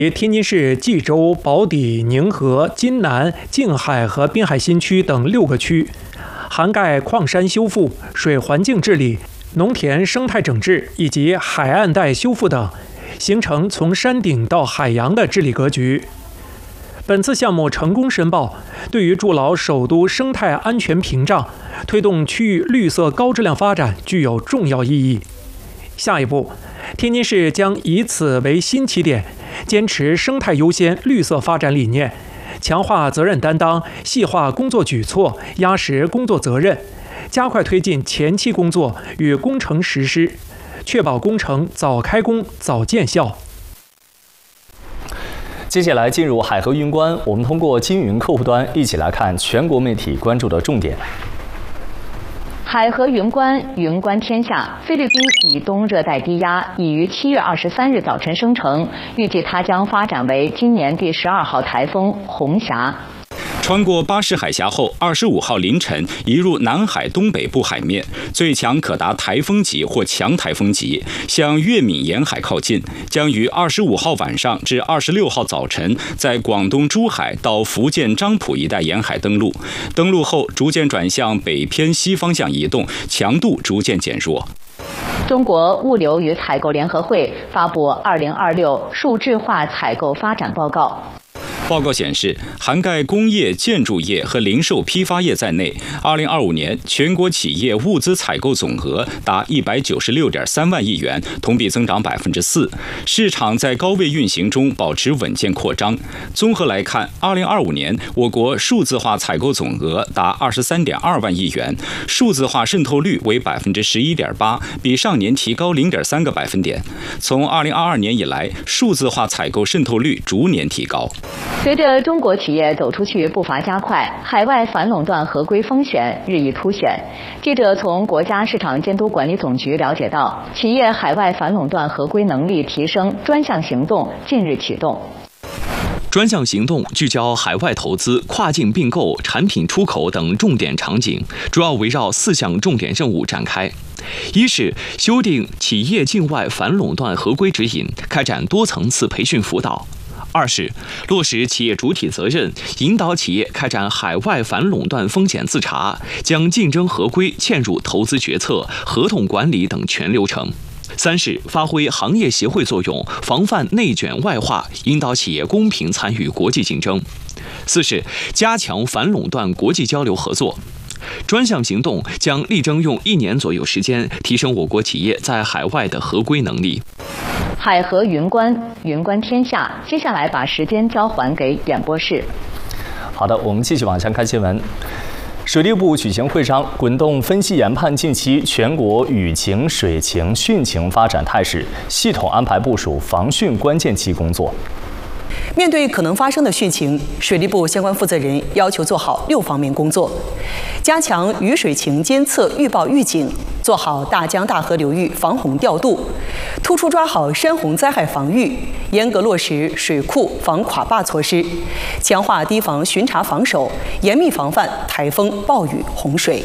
天津市蓟州、宝坻、宁河、津南、静海和滨海新区等6个区，涵盖矿山修复、水环境治理、农田生态整治以及海岸带修复等，形成从山顶到海洋的治理格局。本次项目成功申报，对于筑牢首都生态安全屏障、推动区域绿色高质量发展具有重要意义。下一步，天津市将以此为新起点，坚持生态优先、绿色发展理念，强化责任担当，细化工作举措，压实工作责任，加快推进前期工作与工程实施，确保工程早开工、早见效。 接下来进入海河云观，我们通过金云客户端一起来看全国媒体关注的重点。 海河云观，云观天下。菲律宾以东热带低压已于7月23日早晨生成，预计它将发展为今年第12号台风红霞。 穿过巴士海峡后，25号凌晨移入南海东北部海面，最强可达台风级或强台风级，向粤闽沿海靠近，将于25号晚上至26号早晨在广东珠海到福建漳浦一带沿海登陆。登陆后逐渐转向北偏西方向移动，强度逐渐减弱。 中国物流与采购联合会发布2026数字化采购发展报告。 报告显示，涵盖工业、建筑业和零售批发业在内，2025年全国企业物资采购总额达196.3万亿元，同比增长4%。市场在高位运行中保持稳健扩张。综合来看，2025年我国数字化采购总额达23.2万亿元，数字化渗透率为11.8%，比上年提高0.3个百分点。从2022年以来，数字化采购渗透率逐年提高。 随着中国企业走出去步伐加快，海外反垄断合规风险日益凸显。记者从国家市场监督管理总局了解到，企业海外反垄断合规能力提升专项行动近日启动。 专项行动聚焦海外投资、跨境并购、产品出口等重点场景，主要围绕4项重点任务展开。一是修订企业境外反垄断合规指引，开展多层次培训辅导。2是落实企业主体责任，引导企业开展海外反垄断风险自查，将竞争合规嵌入投资决策、合同管理等全流程。3是发挥行业协会作用，防范内卷外化，引导企业公平参与国际竞争。4是加强反垄断国际交流合作。专项行动将力争用1年左右时间，提升我国企业在海外的合规能力。 海河云观，云观天下。接下来把时间交还给演播室。 好的，我们继续往下看新闻。水利部举行会商，滚动分析研判近期全国雨情、水情、汛情发展态势，系统安排部署防汛关键期工作。 面对可能发生的汛情，水利部相关负责人要求做好6方面工作：加强雨水情监测预报预警，做好大江大河流域防洪调度，突出抓好山洪灾害防御，严格落实水库防垮坝措施，强化堤防巡查防守，严密防范台风、暴雨、洪水。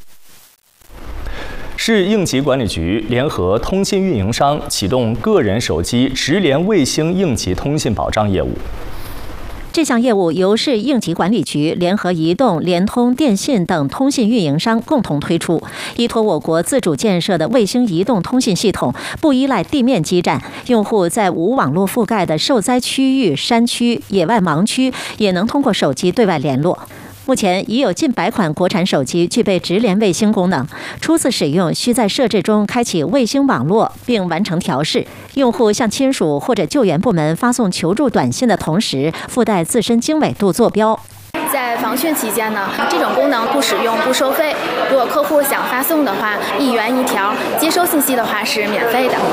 市应急管理局联合通信运营商启动个人手机直连卫星应急通信保障业务。 这项业务由市应急管理局联合移动、联通、电信等通信运营商共同推出，依托我国自主建设的卫星移动通信系统，不依赖地面基站，用户在无网络覆盖的受灾区域、山区、野外盲区，也能通过手机对外联络。目前已有近100款国产手机具备直连卫星功能，初次使用需在设置中开启卫星网络并完成调试。用户向亲属或者救援部门发送求助短信的同时，附带自身经纬度坐标。 在防汛期间呢，这种功能不使用不收费。如果客户想发送的话，1元1条；接收信息的话是免费的。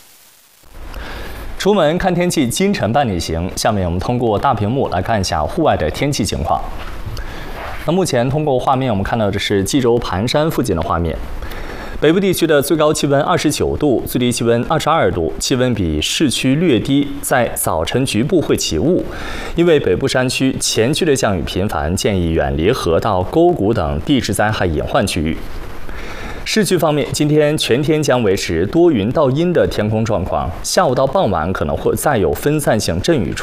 出门看天气，今晨伴你行。下面我们通过大屏幕来看一下户外的天气情况。那目前通过画面，我们看到的是济州盘山附近的画面。北部地区的最高气温29度，最低气温22度，气温比市区略低，在早晨局部会起雾。因为北部山区前期的降雨频繁，建议远离河道、沟谷等地质灾害隐患区域。 市区方面，今天全天将维持多云到阴的天空状况，下午到傍晚可能会再有分散性阵雨出